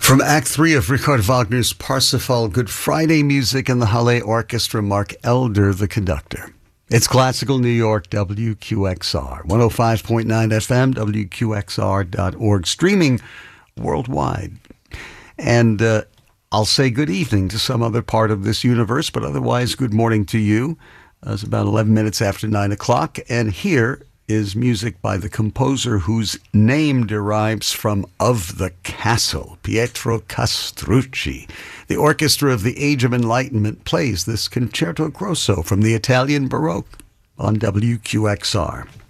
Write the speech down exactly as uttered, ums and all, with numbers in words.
From Act Three of Richard Wagner's Parsifal, Good Friday music and the Halle Orchestra, Mark Elder, the conductor. It's Classical New York, W Q X R, one oh five point nine F M, W Q X R dot org, streaming worldwide. And uh, I'll say good evening to some other part of this universe, but otherwise good morning to you. Uh, it's about eleven minutes after nine o'clock, and here is music by the composer whose name derives from Of the Castle, Pietro Castrucci. The Orchestra of the Age of Enlightenment plays this Concerto Grosso from the Italian Baroque on W Q X R.